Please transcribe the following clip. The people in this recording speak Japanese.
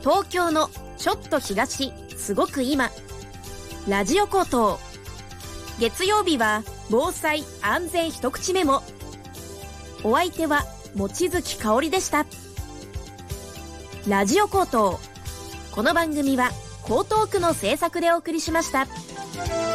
東京のちょっと東、すごく今。ラジオ口頭。月曜日は防災安全一口メモ。お相手は望月香織でした。ラジオ口頭。この番組は江東区の制作でお送りしました。